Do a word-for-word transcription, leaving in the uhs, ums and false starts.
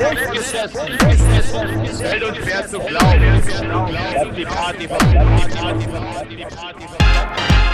Vorgesessen. Fällt uns schwer zu glauben. Die Party, die Party, die Party, die Party, die Party.